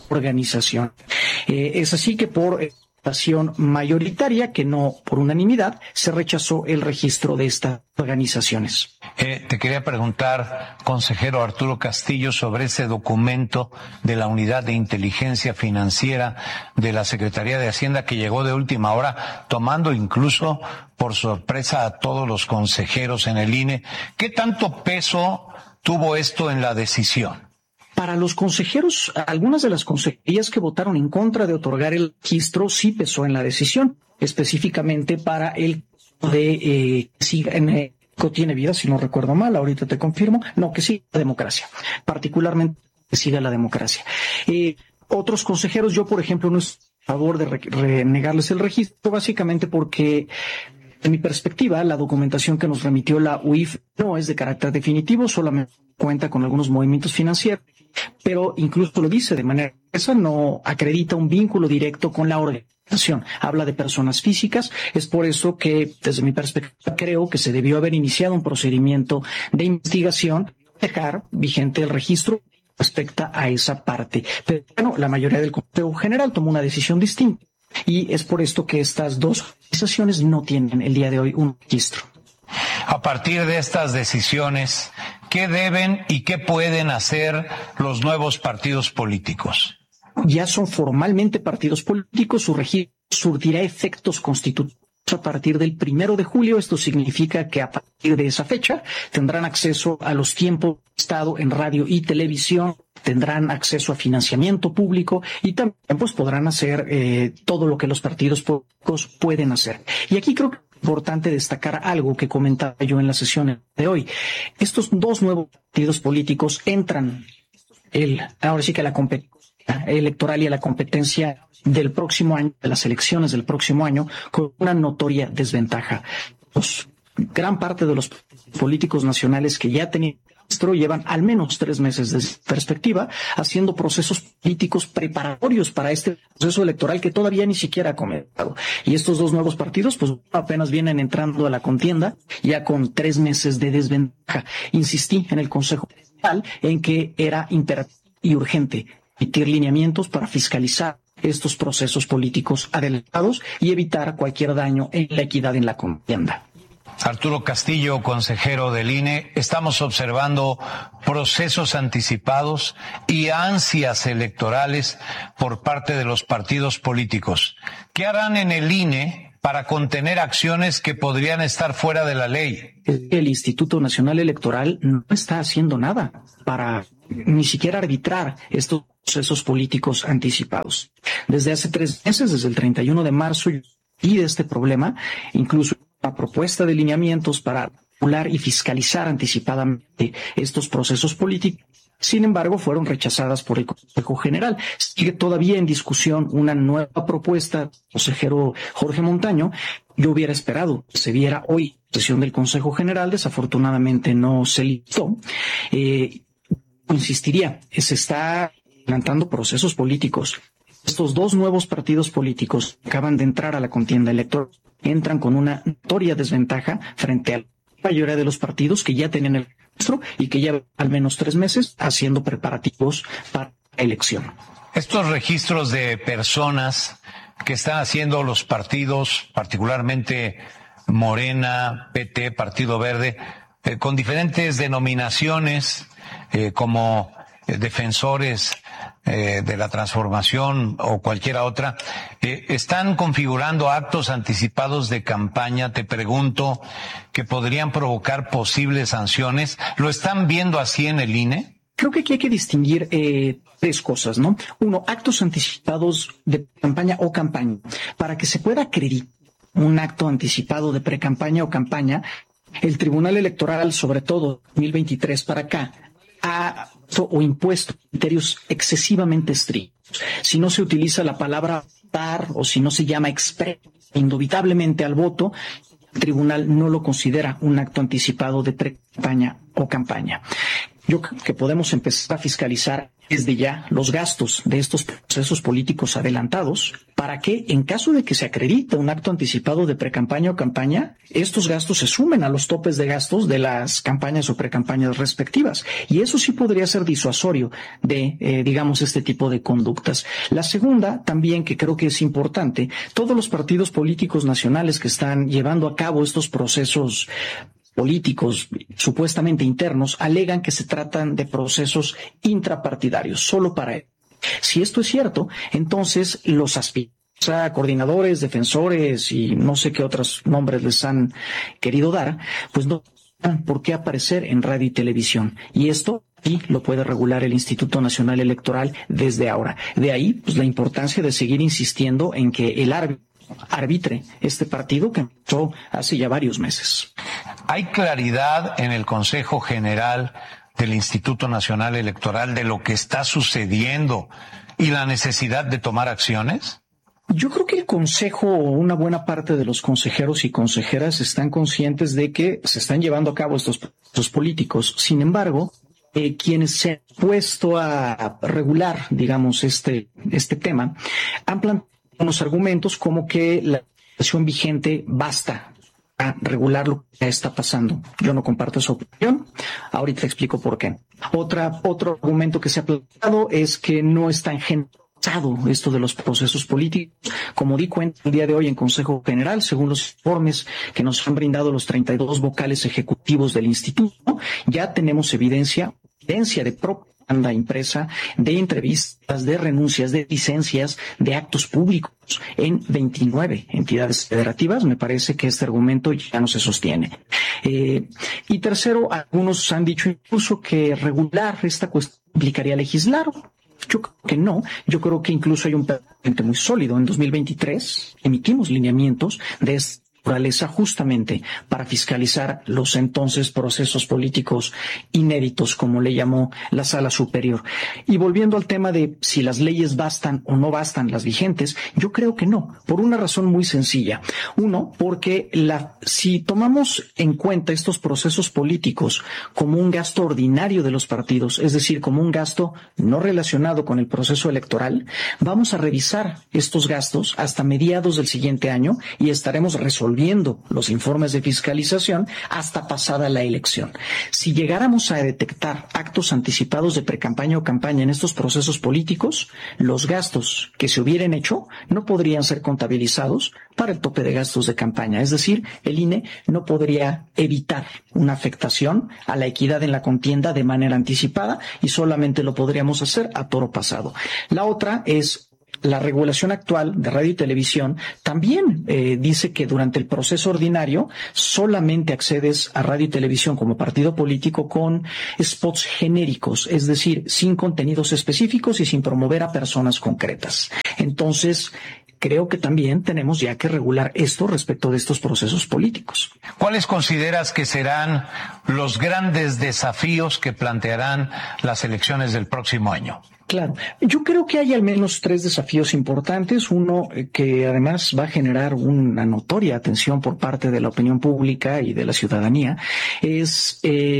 organización. Es así que por votación mayoritaria, que no por unanimidad, se rechazó el registro de estas organizaciones. Te quería preguntar, consejero Arturo Castillo, sobre ese documento de la Unidad de Inteligencia Financiera de la Secretaría de Hacienda que llegó de última hora, tomando incluso por sorpresa a todos los consejeros en el INE. ¿Qué tanto peso tuvo esto en la decisión? Para los consejeros, algunas de las consejerías que votaron en contra de otorgar el registro sí pesó en la decisión, específicamente para el de tiene vida, si no recuerdo mal, ahorita te confirmo, que siga la democracia, particularmente que siga la democracia. Otros consejeros, yo por ejemplo no estoy a favor de renegarles el registro, básicamente porque en mi perspectiva, la documentación que nos remitió la UIF no es de carácter definitivo, solamente cuenta con algunos movimientos financieros, pero incluso lo dice de manera esa, no acredita un vínculo directo con la organización. Habla de personas físicas. Es por eso que, desde mi perspectiva, creo que se debió haber iniciado un procedimiento de investigación, dejar vigente el registro respecto a esa parte. Pero bueno, la mayoría del Consejo General tomó una decisión distinta. Y es por esto que estas dos organizaciones no tienen el día de hoy un registro. A partir de estas decisiones, ¿qué deben y qué pueden hacer los nuevos partidos políticos? Ya son formalmente partidos políticos, su registro surtirá efectos constitutivos a partir del 1 de julio. Esto significa que a partir de esa fecha tendrán acceso a los tiempos de Estado en radio y televisión, tendrán acceso a financiamiento público y también pues podrán hacer todo lo que los partidos políticos pueden hacer. Y aquí creo que es importante destacar algo que comentaba yo en la sesión de hoy. Estos dos nuevos partidos políticos entran ahora sí que a la competencia electoral y a la competencia del próximo año, de las elecciones del próximo año, con una notoria desventaja. Gran parte de los políticos nacionales que ya tenían registro llevan al menos 3 meses de perspectiva haciendo procesos políticos preparatorios para este proceso electoral que todavía ni siquiera ha comenzado. Y estos dos nuevos partidos pues apenas vienen entrando a la contienda ya con 3 meses de desventaja. Insistí en el Consejo General en que era imperativo y urgente emitir lineamientos para fiscalizar estos procesos políticos adelantados y evitar cualquier daño en la equidad en la contienda. Arturo Castillo, consejero del INE, estamos observando procesos anticipados y ansias electorales por parte de los partidos políticos. ¿Qué harán en el INE para contener acciones que podrían estar fuera de la ley? El Instituto Nacional Electoral no está haciendo nada para ni siquiera arbitrar estos procesos políticos anticipados. Desde hace 3 meses, desde el 31 de marzo, y de este problema, incluso una propuesta de lineamientos para regular y fiscalizar anticipadamente estos procesos políticos. Sin embargo, fueron rechazadas por el Consejo General. Sigue todavía en discusión una nueva propuesta del consejero Jorge Montaño. Yo hubiera esperado que se viera hoy la sesión del Consejo General. Desafortunadamente no se listó. Insistiría, se está adelantando procesos políticos. Estos dos nuevos partidos políticos que acaban de entrar a la contienda electoral entran con una notoria desventaja frente a la mayoría de los partidos que ya tienen el registro y que llevan al menos 3 meses haciendo preparativos para la elección. Estos registros de personas que están haciendo los partidos, particularmente Morena, PT, Partido Verde, con diferentes denominaciones, como defensores de la transformación o cualquiera otra, están configurando actos anticipados de campaña, te pregunto, que podrían provocar posibles sanciones. ¿Lo están viendo así en el INE? Creo que aquí hay que distinguir 3 cosas, ¿no? 1, actos anticipados de campaña o campaña. Para que se pueda acreditar un acto anticipado de precampaña o campaña, el Tribunal Electoral, sobre todo 2023 para acá, ha impuesto criterios excesivamente estrictos. Si no se utiliza la palabra votar o si no se llama indubitablemente al voto, el tribunal no lo considera un acto anticipado de pre-campaña o campaña. Yo creo que podemos empezar a fiscalizar desde ya los gastos de estos procesos políticos adelantados para que, en caso de que se acredite un acto anticipado de precampaña o campaña, estos gastos se sumen a los topes de gastos de las campañas o precampañas respectivas. Y eso sí podría ser disuasorio de, digamos, este tipo de conductas. La segunda, también, que creo que es importante, todos los partidos políticos nacionales que están llevando a cabo estos procesos políticos supuestamente internos alegan que se tratan de procesos intrapartidarios, solo para él. Si esto es cierto, entonces los aspirantes a coordinadores, defensores y no sé qué otros nombres les han querido dar, pues no tienen por qué aparecer en radio y televisión. Y esto sí lo puede regular el Instituto Nacional Electoral desde ahora. De ahí, pues, la importancia de seguir insistiendo en que el arbitre este partido que empezó hace ya varios meses. ¿Hay claridad en el Consejo General del Instituto Nacional Electoral de lo que está sucediendo y la necesidad de tomar acciones? Yo creo que el Consejo, una buena parte de los consejeros y consejeras están conscientes de que se están llevando a cabo estos procesos políticos. Sin embargo, quienes se han puesto a regular, digamos, este tema, han planteado unos argumentos como que la legislación vigente basta a regular lo que está pasando. Yo no comparto esa opinión. Ahorita explico por qué. Otro argumento que se ha planteado es que no está engendrado esto de los procesos políticos. Como di cuenta el día de hoy en Consejo General, según los informes que nos han brindado los 32 vocales ejecutivos del instituto, ya tenemos evidencia de propaganda impresa, de entrevistas, de renuncias, de licencias, de actos públicos en 29 entidades federativas. Me parece que este argumento ya no se sostiene. Y tercero, algunos han dicho incluso que regular esta cuestión implicaría legislar. Yo creo que no. Yo creo que incluso hay un precedente muy sólido. En 2023 emitimos lineamientos de esta naturaleza justamente para fiscalizar los entonces procesos políticos inéditos, como le llamó la Sala Superior. Y volviendo al tema de si las leyes bastan o no bastan las vigentes, yo creo que no, por una razón muy sencilla. Uno, porque si tomamos en cuenta estos procesos políticos como un gasto ordinario de los partidos, es decir, como un gasto no relacionado con el proceso electoral, vamos a revisar estos gastos hasta mediados del siguiente año y estaremos resolviendo los informes de fiscalización hasta pasada la elección. Si llegáramos a detectar actos anticipados de precampaña o campaña en estos procesos políticos, los gastos que se hubieran hecho no podrían ser contabilizados para el tope de gastos de campaña. Es decir, el INE no podría evitar una afectación a la equidad en la contienda de manera anticipada y solamente lo podríamos hacer a toro pasado. La otra es la regulación actual de radio y televisión también dice que durante el proceso ordinario solamente accedes a radio y televisión como partido político con spots genéricos, es decir, sin contenidos específicos y sin promover a personas concretas. Entonces, creo que también tenemos ya que regular esto respecto de estos procesos políticos. ¿Cuáles consideras que serán los grandes desafíos que plantearán las elecciones del próximo año? Claro, yo creo que hay al menos 3 desafíos importantes. Uno que además va a generar una notoria atención por parte de la opinión pública y de la ciudadanía es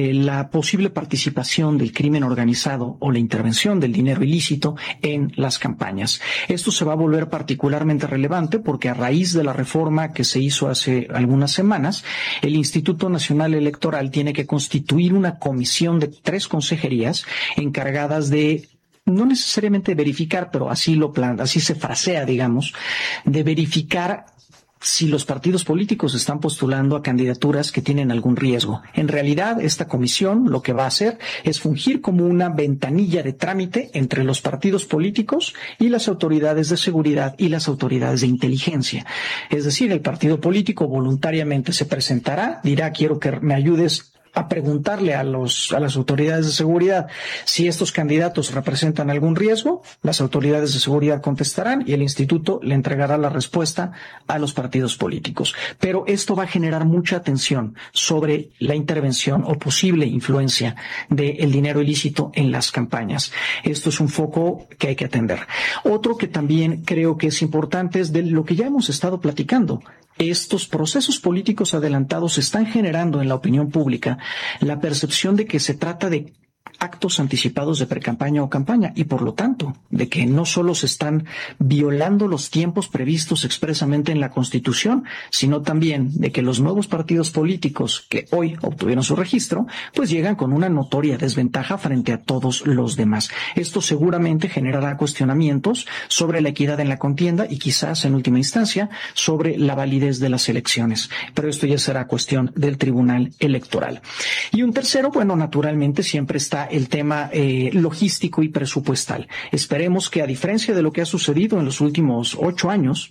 la posible participación del crimen organizado o la intervención del dinero ilícito en las campañas. Esto se va a volver particularmente relevante porque a raíz de la reforma que se hizo hace algunas semanas, el Instituto Nacional Electoral tiene que constituir una comisión de 3 consejerías encargadas de no necesariamente verificar, pero así se frasea, digamos, de verificar si los partidos políticos están postulando a candidaturas que tienen algún riesgo. En realidad, esta comisión lo que va a hacer es fungir como una ventanilla de trámite entre los partidos políticos y las autoridades de seguridad y las autoridades de inteligencia. Es decir, el partido político voluntariamente se presentará, dirá, quiero que me ayudes a preguntarle a las autoridades de seguridad si estos candidatos representan algún riesgo. Las autoridades de seguridad contestarán y el instituto le entregará la respuesta a los partidos políticos. Pero esto va a generar mucha atención sobre la intervención o posible influencia del dinero ilícito en las campañas. Esto es un foco que hay que atender. Otro que también creo que es importante es de lo que ya hemos estado platicando. Estos procesos políticos adelantados están generando en la opinión pública la percepción de que se trata de actos anticipados de precampaña o campaña, y por lo tanto de que no solo se están violando los tiempos previstos expresamente en la Constitución, sino también de que los nuevos partidos políticos que hoy obtuvieron su registro, pues llegan con una notoria desventaja frente a todos los demás. Esto seguramente generará cuestionamientos sobre la equidad en la contienda y quizás en última instancia sobre la validez de las elecciones, pero esto ya será cuestión del Tribunal Electoral. Y un tercero, bueno, naturalmente siempre está el tema logístico y presupuestal. Esperemos que, a diferencia de lo que ha sucedido en los últimos 8 años,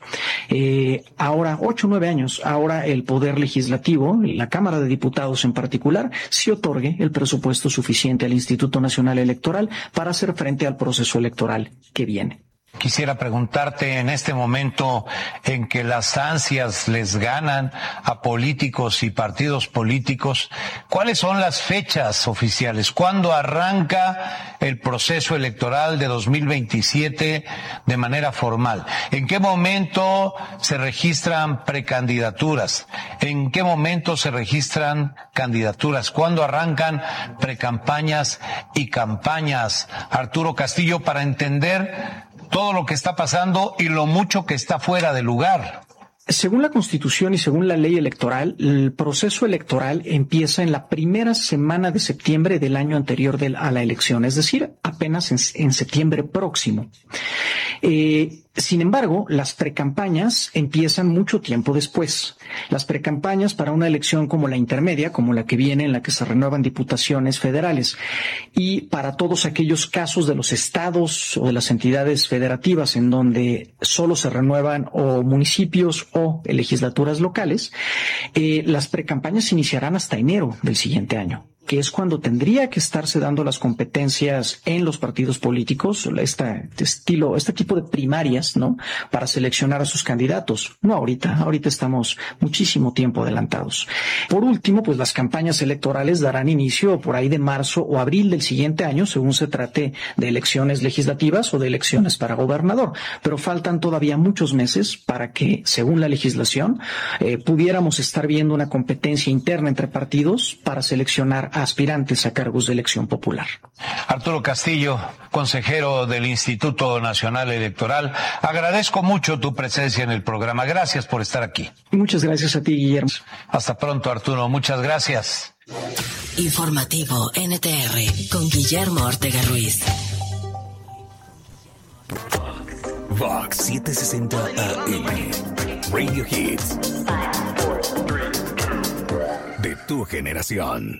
8 o 9 años, ahora el Poder Legislativo, la Cámara de Diputados en particular, sí otorgue el presupuesto suficiente al Instituto Nacional Electoral para hacer frente al proceso electoral que viene. Quisiera preguntarte, en este momento en que las ansias les ganan a políticos y partidos políticos, ¿cuáles son las fechas oficiales? ¿Cuándo arranca el proceso electoral de 2027 de manera formal? ¿En qué momento se registran precandidaturas? ¿En qué momento se registran candidaturas? ¿Cuándo arrancan precampañas y campañas? Arturo Castillo, para entender todo lo que está pasando y lo mucho que está fuera de lugar. Según la Constitución y según la ley electoral, el proceso electoral empieza en la primera semana de septiembre del año anterior a la elección, es decir, apenas en septiembre próximo. Sin embargo, las precampañas empiezan mucho tiempo después. Las precampañas para una elección como la intermedia, como la que viene, en la que se renuevan diputaciones federales, y para todos aquellos casos de los estados o de las entidades federativas en donde solo se renuevan o municipios o legislaturas locales, las precampañas iniciarán hasta enero del siguiente año, que es cuando tendría que estarse dando las competencias en los partidos políticos, este tipo de primarias, ¿no? Para seleccionar a sus candidatos. No ahorita estamos muchísimo tiempo adelantados. Por último, pues las campañas electorales darán inicio por ahí de marzo o abril del siguiente año, según se trate de elecciones legislativas o de elecciones para gobernador. Pero faltan todavía muchos meses para que, según la legislación, pudiéramos estar viendo una competencia interna entre partidos para seleccionar aspirantes a cargos de elección popular. Arturo Castillo, consejero del Instituto Nacional Electoral, agradezco mucho tu presencia en el programa. Gracias por estar aquí. Muchas gracias a ti, Guillermo. Hasta pronto, Arturo. Muchas gracias. Informativo NTR con Guillermo Ortega Ruiz. Vox 760 AM. Radio Hits. De tu generación.